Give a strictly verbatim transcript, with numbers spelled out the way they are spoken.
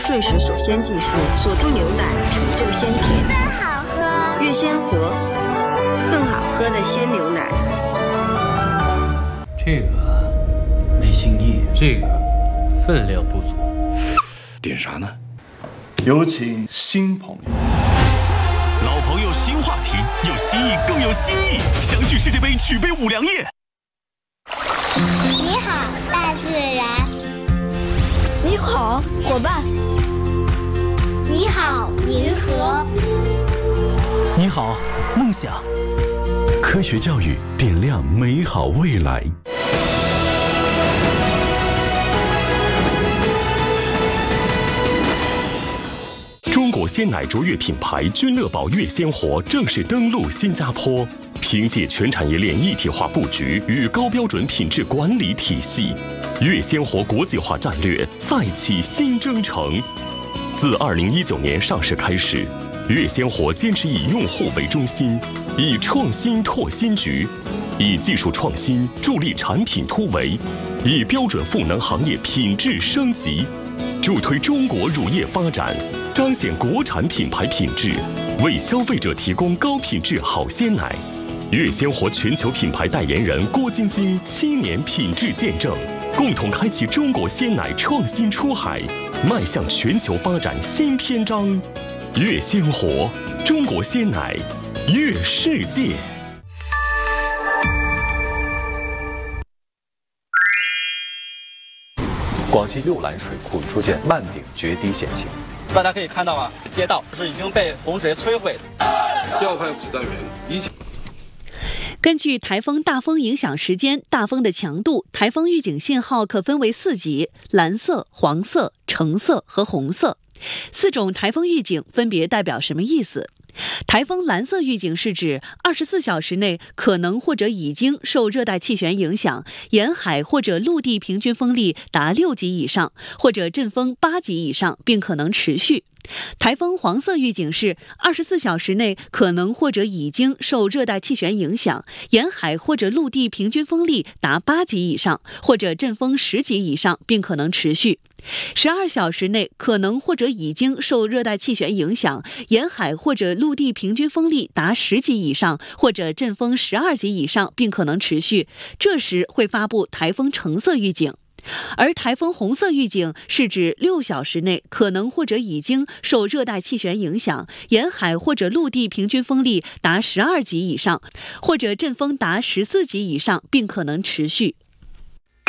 睡时所鲜技术锁住牛奶，纯正鲜甜， 真好喝。 越鲜活，更好喝的鲜牛奶。 这个没新意，这个分量不足。 点啥呢？ 有请新朋友。 老朋友新话题，有新意更有新意。相聚世界杯，举杯五粮液。 你好，大自然。 你好，伙伴。 你好，银河。 你好，梦想。 科学教育点亮美好未来。 中国鲜奶卓越品牌君乐宝悦鲜活正式登陆新加坡，凭借全产业链一体化布局与高标准品质管理体系，悦鲜活国际化战略再起新征程。自二零一九年上市开始，悦鲜活坚持以用户为中心，以创新拓新局，以技术创新助力产品突围，以标准赋能行业品质升级，助推中国乳业发展，彰显国产品牌品质，为消费者提供高品质好鲜奶。悦鲜活全球品牌代言人郭晶晶七年品质见证，共同开启中国鲜奶创新出海，迈向全球发展新篇章。悦鲜活，中国鲜奶，悦世界。 广西六兰水库出现漫顶决堤险情。 大家可以看到啊，街道是已经被洪水摧毁。 调派指战员一起。 根据台风大风影响时间、大风的强度，台风预警信号可分为四级：蓝色、黄色、橙色和红色。四种台风预警分别代表什么意思？台风蓝色预警是指二十四小时内可能或者已经受热带气旋影响，沿海或者陆地平均风力达六级以上，或者阵风八级以上，并可能持续。台风黄色预警是二十四小时内可能或者已经受热带气旋影响，沿海或者陆地平均风力达八级以上，或者阵风十级以上，并可能持续。十二小时内可能或者已经受热带气旋影响，沿海或者陆地平均风力达十级以上，或者阵风十二级以上，并可能持续。这时会发布台风橙色预警。而台风红色预警是指六小时内可能或者已经受热带气旋影响，沿海或者陆地平均风力达十二级以上，或者阵风达十四级以上，并可能持续。